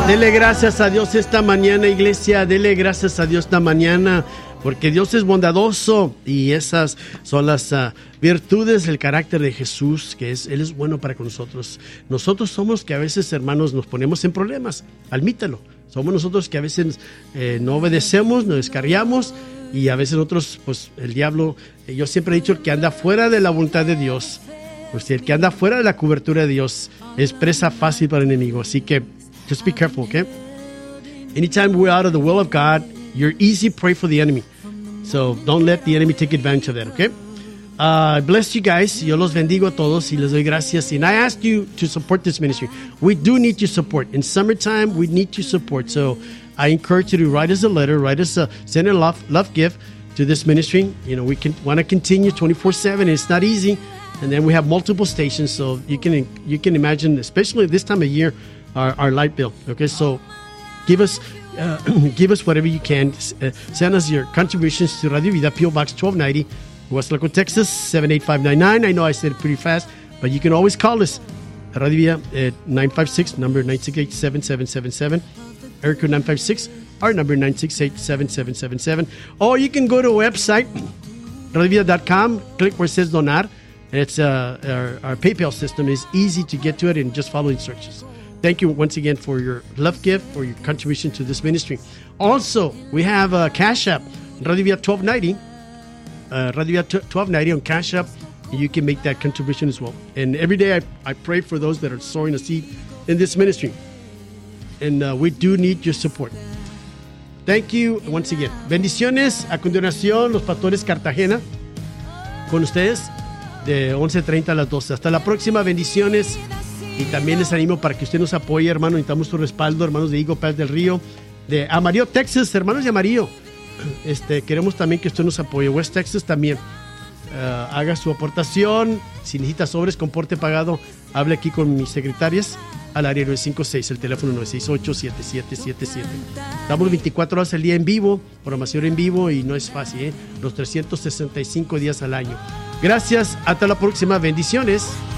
Dele gracias a Dios esta mañana, iglesia. Dele gracias a Dios esta mañana, porque Dios es bondadoso y esas son las virtudes del carácter de Jesús, que Él es bueno para con nosotros. Nosotros somos que a veces, hermanos, nos ponemos en problemas. Admítalo. Somos nosotros que a veces no obedecemos, nos descarriamos y a veces nosotros, pues el diablo, yo siempre he dicho, el que anda fuera de la voluntad de Dios, pues el que anda fuera de la cobertura de Dios es presa fácil para el enemigo. Así que just be careful, okay? Anytime we're out of the will of God, you're easy prey for the enemy. So don't let the enemy take advantage of that, okay? Bless you guys. Yo los bendigo a todos y les doy gracias. And I asked you to support this ministry. We do need your support. In summertime, we need your support. So I encourage you to write us a letter, send a love gift to this ministry. You know, we want to continue 24/7. It's not easy. And then we have multiple stations, so you can imagine, especially this time of year, our light bill. Okay, so give us whatever you can. Send us your contributions to Radio Vida, P.O. Box 1290, West Laco, Texas 78599. I know I said it pretty fast, but you can always call us at Radio Vida at 956, number 968-7777, area code 956, our number 968-7777. Or you can go to our website, radiovida.com, click where it says Donar. It's our PayPal system is easy to get to it and just follow instructions. Thank you once again for your love gift, for your contribution to this ministry. Also, we have a Cash App, Radio Vida 1290, Radio Vida 1290 on Cash App. You can make that contribution as well. And every day I pray for those that are sowing a seed in this ministry. And we do need your support. Thank you once again. Bendiciones. A continuación, los pastores Cartagena con ustedes de 11:30 a las 12. Hasta la próxima, bendiciones. Y también les animo para que usted nos apoye, hermano. Necesitamos su respaldo, hermanos de Eagle Pass del Río, de Amarillo, Texas, hermanos de Amarillo. Queremos también que usted nos apoye. West Texas también. Haga su aportación. Si necesita sobres con porte pagado, hable aquí con mis secretarias al área 956, el teléfono 968-7777. Estamos 24 horas al día en vivo, programación en vivo, y no es fácil, los 365 días al año. Gracias, hasta la próxima, bendiciones.